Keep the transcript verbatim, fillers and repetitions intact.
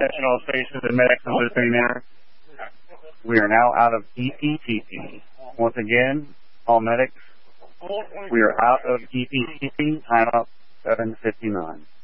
Attention all stations and medics listening there. We are now out of E P T P. Once again, all medics, we are out of E P T P. Time up seven fifty-nine.